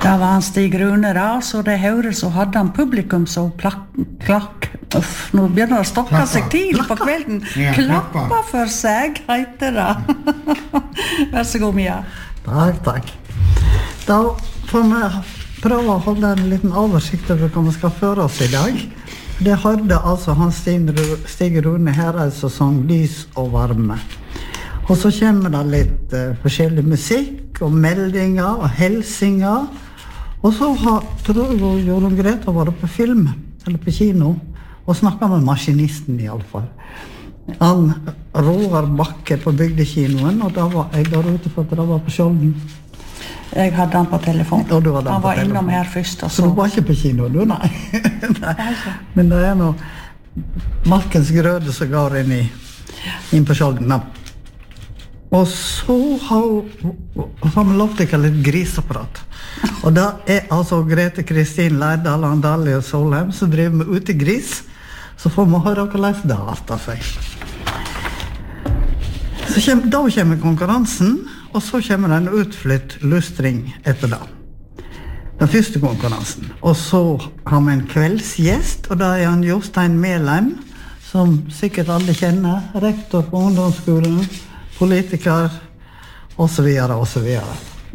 Det var han Stig Rune da, så det hører så hadde han publikum så nå begynner det å stokke seg til på kvelden. Klappa for seg, heter det. Vær så god, Mia. Takk. Da får vi prøve å holde en liten oversikt over hva vi skal føre oss I dag. Det hørte altså han Stig Rune Hereis og sang Lys og varme. Og så kommer det litt forskjellig musikk og meldinger og helsinger. Og så tror jeg Jorunn Greta var på film, eller på kino, og snakket med maskinisten I alle fall. Han Roar Bakke på bygdekinoen, og da var jeg der ute for at det var på Skjolden. Jeg hadde han på telefon. Han var innom her først. Så du var ikke på kino, du? Nei. Men det noe Markens grøde som går inn på Skjolden. Og så har vi lov til å kalle det grisapparat. Og det altså Grete Kristin Leidal og Dalia Solheim som driver med ute gris. Så får vi høre hvordan det arter seg. Da kommer konkurransen, og så kommer en utflytt lustring etter det. Den første konkurransen. Og så har vi en kveldsgjest, og det han Jostein Melheim, som sikkert alle kjenner, rektor på ungdomsskolen, politiker, og så videre, og så videre.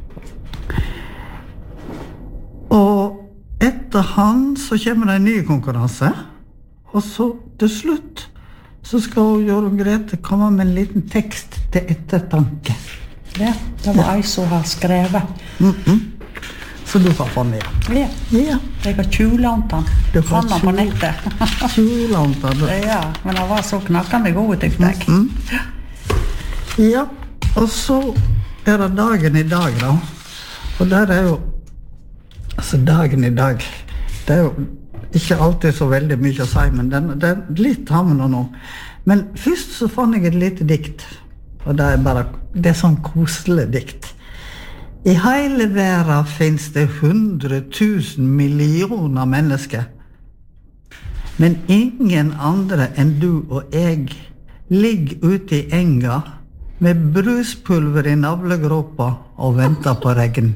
Og etter han så kommer det en ny konkurranse, og så til slutt så skal Jorunn Grete komme med en liten tekst til ettertanke. Ja, det var jeg som har skrevet. Så du får få med. Ja. Jeg har tjuvlånt han. Du fant han på nettet. Tjuvlånt han? Ja, men han var så knakkende god, tyckte jeg. Ja, og så det dagen I dag da. Og der jo altså dagen I dag, det jo ikke alltid så veldig mye å si, men det litt har vi nå. Men først så fant jeg et lite dikt, og det sånn koselig dikt. I hele verden finnes det 100 000 millioner mennesker, men ingen andre enn du og jeg ligger ute I enga med bruspulver I navlegropa og venter på regn.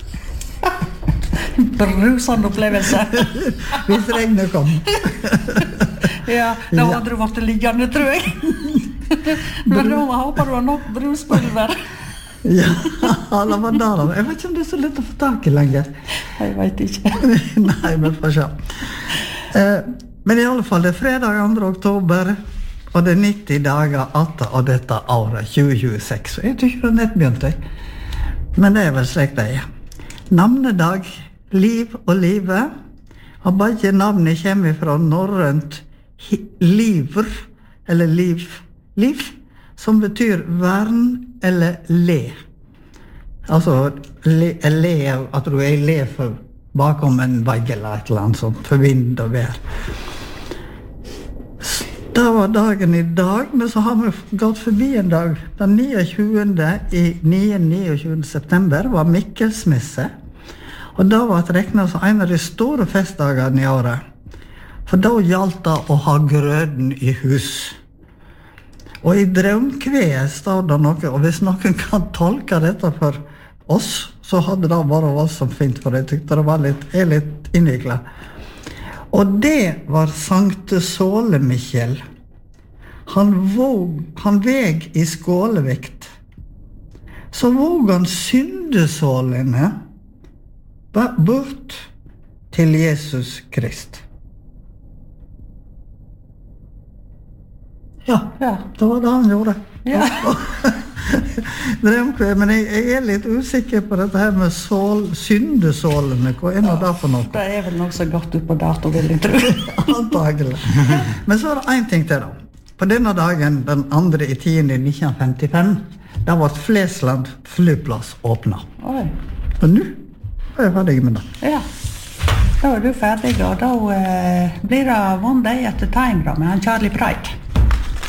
Brusende opplevelse. Hvis regnet kom. Ja, da hadde du vært liggende, tror jeg. Men da håper du har nok bruspulver. Ja, det var der. Jeg vet ikke om det så lett å få tak I lenger. Jeg vet ikke. Nei, men får se. Men I alle fall, det fredag 2. oktober, og det 90 dager av dette året, 2026. Jeg tror ikke det nett begynte, men det vel slik det Navnedag, liv og livet, og begge navnet kommer fra norrønt livr, eller liv, som betyr vern eller le. Altså, le at du le for bakom en vegg eller et eller annet sånt, for vind og vær. Det var dagen I dag, men så har vi gått forbi en dag. Den 29. september var Mikkelsmesse, og da var det regnet som en av de store festdagene I året. For da gjaldt det å ha grøden I hus. Og I Draumkveet står det noe, og hvis noen kan tolke dette for oss, så hadde det bare oss som fint, for jeg tykte det var litt innviklet. Og det var Sankte Såle-Mikkjel. Han veg I skålevekt. Så våg han syndesålene bort til Jesus Krist. Ja, det var det han gjorde. Ja. Men jeg litt usikker på dette her med syndesålene. Hva nå det for noe? Det vel noe så godt ut på dato, vil jeg tro. Antagelig. Men så det en ting til da. På denne dagen, den 2.10.1955, da var Flesland flyplass åpnet. Oi. Og nå er jeg ferdig med det. Ja, da er du ferdig, og da blir det One Day at a Time da, med han Charlie Pride.